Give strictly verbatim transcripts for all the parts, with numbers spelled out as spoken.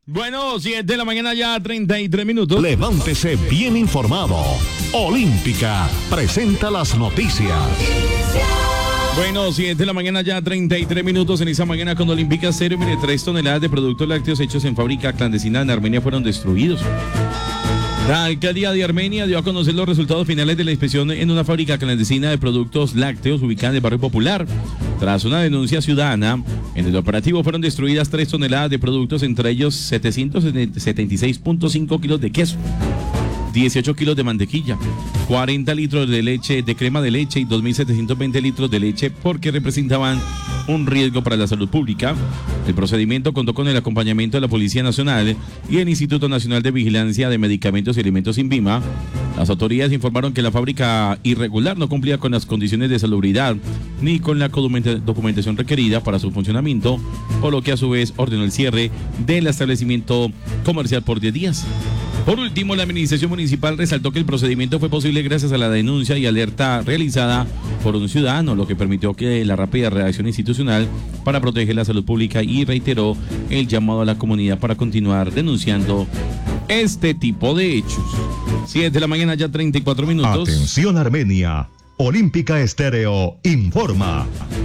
Bueno, siete de la mañana ya, treinta y tres minutos. Levántese bien informado. Olímpica presenta las noticias. Bueno, siete de la mañana ya, treinta y tres minutos en esa mañana con Olímpica Estéreo. Mire, tres toneladas de productos lácteos hechos en fábrica clandestina en Armenia fueron destruidos. La alcaldía de Armenia dio a conocer los resultados finales de la inspección en una fábrica clandestina de productos lácteos ubicada en el barrio Popular. Tras una denuncia ciudadana, en el operativo fueron destruidas tres toneladas de productos, entre ellos setecientos setenta y seis punto cinco kilos de queso, dieciocho kilos de mantequilla, cuarenta litros de leche, de crema de leche y dos mil setecientos veinte litros de leche, porque representaban un riesgo para la salud pública. El procedimiento contó con el acompañamiento de la Policía Nacional y el Instituto Nacional de Vigilancia de Medicamentos y Alimentos INVIMA. Las autoridades informaron que la fábrica irregular no cumplía con las condiciones de salubridad ni con la documentación requerida para su funcionamiento, por lo que a su vez ordenó el cierre del establecimiento comercial por diez días. Por último, la administración municipal resaltó que el procedimiento fue posible gracias a la denuncia y alerta realizada por un ciudadano, lo que permitió que la rápida reacción institucional para proteger la salud pública, y reiteró el llamado a la comunidad para continuar denunciando este tipo de hechos. siete de la mañana ya, treinta y cuatro minutos. Atención Armenia, Olímpica Estéreo informa.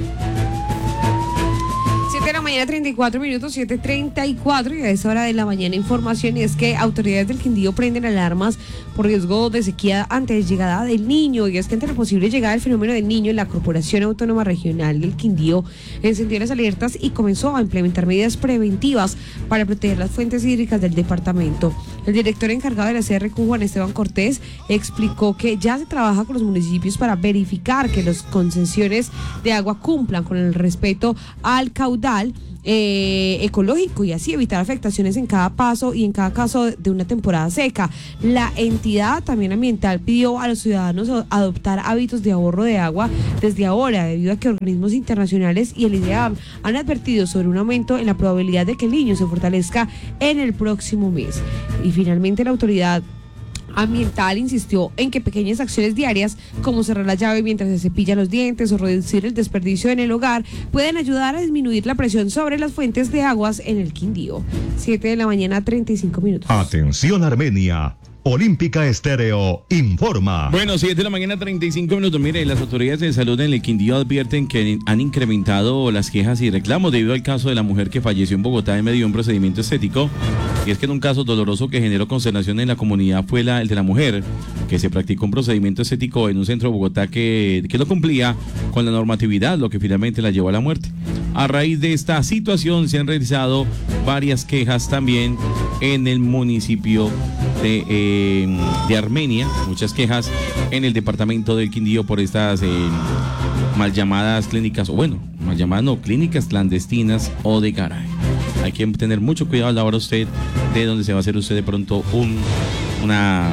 siete de la mañana, treinta y cuatro minutos, siete treinta y cuatro, y a esa hora de la mañana información, y es que autoridades del Quindío prenden alarmas por riesgo de sequía ante la llegada del Niño. Y es que ante la posible llegada del fenómeno del Niño, la Corporación Autónoma Regional del Quindío encendió las alertas y comenzó a implementar medidas preventivas para proteger las fuentes hídricas del departamento. El director encargado de la C R Q, Juan Esteban Cortés, explicó que ya se trabaja con los municipios para verificar que las concesiones de agua cumplan con el respeto al caudal Eh, ecológico, y así evitar afectaciones en cada paso y en cada caso de una temporada seca. La entidad también ambiental pidió a los ciudadanos adoptar hábitos de ahorro de agua desde ahora, debido a que organismos internacionales y el I D E A M han advertido sobre un aumento en la probabilidad de que el Niño se fortalezca en el próximo mes. Y finalmente la autoridad ambiental insistió en que pequeñas acciones diarias, como cerrar la llave mientras se cepilla los dientes o reducir el desperdicio en el hogar, pueden ayudar a disminuir la presión sobre las fuentes de aguas en el Quindío. siete de la mañana, treinta y cinco minutos. Atención Armenia, Olímpica Estéreo informa. Bueno, siete de la mañana, treinta y cinco minutos. Mire, las autoridades de salud en el Quindío advierten que han incrementado las quejas y reclamos debido al caso de la mujer que falleció en Bogotá en medio de un procedimiento estético. Y es que en un caso doloroso que generó consternación en la comunidad fue la, el de la mujer que se practicó un procedimiento estético en un centro de Bogotá que, que no cumplía con la normatividad, lo que finalmente la llevó a la muerte. A raíz de esta situación se han realizado varias quejas también en el municipio de, eh, de Armenia, muchas quejas en el departamento del Quindío por estas eh, mal llamadas clínicas, o bueno, mal llamadas no, clínicas clandestinas o de garaje. Hay que tener mucho cuidado a la hora usted de donde se va a hacer usted de pronto un, una...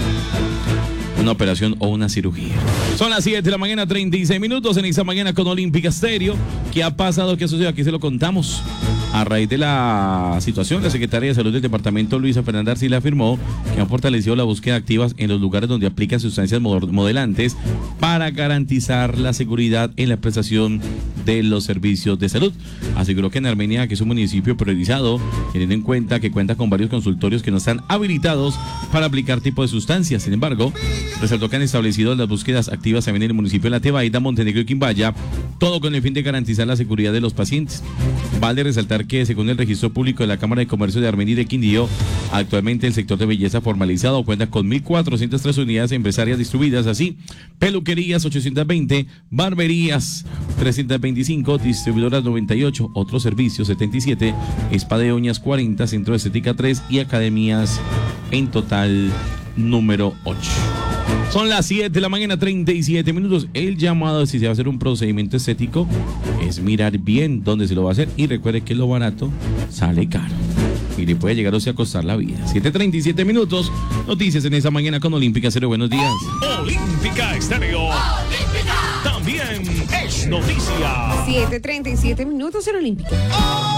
una operación o una cirugía. Son las siete de la mañana, treinta y seis minutos en esta mañana con Olímpica Estéreo. ¿Qué ha pasado? ¿Qué ha sucedido? Aquí se lo contamos. A raíz de la situación, la secretaria de Salud del departamento, Luisa Fernanda Arcila, afirmó que han fortalecido la búsqueda activa en los lugares donde aplican sustancias modelantes para garantizar la seguridad en la prestación de los servicios de salud. Aseguró que en Armenia, que es un municipio priorizado, teniendo en cuenta que cuenta con varios consultorios que no están habilitados para aplicar tipo de sustancias. Sin embargo, resaltó que han establecido las búsquedas activas también en el municipio de La Tebaida, Montenegro y Quimbaya, todo con el fin de garantizar la seguridad de los pacientes. Vale resaltar que, según el registro público de la Cámara de Comercio de Armenia y de Quindío, actualmente el sector de belleza formalizado cuenta con mil cuatrocientas tres unidades empresarias distribuidas, así peluquerías ochocientas veinte, barberías trescientas veinticinco, distribuidoras noventa y ocho, otros servicios setenta y siete, spa de uñas cuarenta, centro de estética tres y academias en total número ocho. Son las siete de la mañana, treinta y siete minutos. El llamado, si se va a hacer un procedimiento estético, es mirar bien dónde se lo va a hacer, y recuerde que lo barato sale caro y le puede llegar o sea a costar la vida. siete treinta y siete minutos. Noticias en esta mañana con Olímpica Estéreo. Buenos días. Olímpica Estéreo. Olímpica. También es noticia. siete treinta y siete minutos en Olímpica.